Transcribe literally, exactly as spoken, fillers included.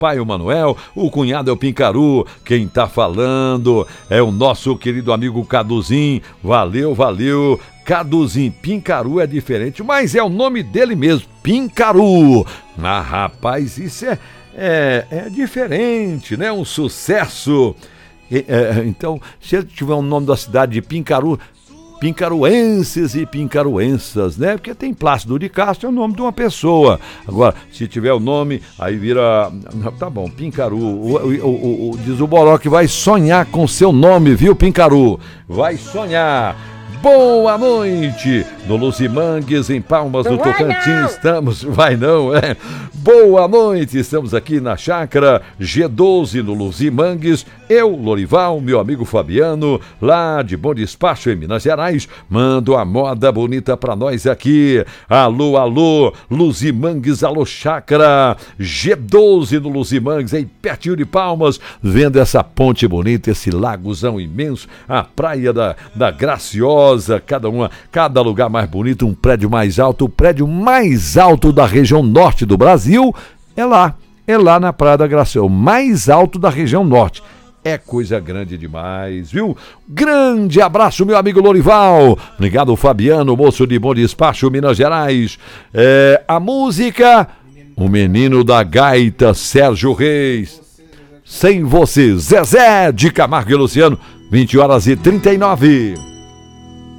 pai o Manuel, o cunhado é o Pincaru, quem tá falando é o nosso querido amigo Caduzinho. Valeu, valeu, Caduzinho. Pincaru é diferente, mas é o nome dele mesmo, Pincaru. Ah, rapaz, isso é, é, é diferente, né? Um sucesso. É, é, então, se ele tiver o nome da cidade de Pincaru, pincaruenses e pincaruensas, né? Porque tem Plácido de Castro, é o nome de uma pessoa. Agora, se tiver o nome, aí vira... Tá bom, Pincaru. O, o, o, o, diz o Boró que vai sonhar com seu nome, viu, Pincaru? Vai sonhar. Boa noite, no Luzimangues, em Palmas do Tocantins, estamos, vai não, é? Boa noite, estamos aqui na chácara G doze no Luzimangues, eu, Lorival, meu amigo Fabiano, lá de Bom Despacho em Minas Gerais, mando a moda bonita pra nós aqui. Alô, alô, Luzimangues, alô, chácara G doze no Luzimangues, aí pertinho de Palmas, vendo essa ponte bonita, esse lagozão imenso, a praia da, da Graciosa, cada uma, cada lugar mais bonito, um prédio mais alto, o prédio mais alto da região norte do Brasil é lá, é lá na Praia da Graciosa, o mais alto da região norte. É coisa grande demais, viu? Grande abraço, meu amigo Lorival. Obrigado, Fabiano, moço de Bom Despacho, Minas Gerais. É, a música, o menino da gaita, Sérgio Reis. Sem você, Zezé de Camargo e Luciano, vinte horas e trinta e nove.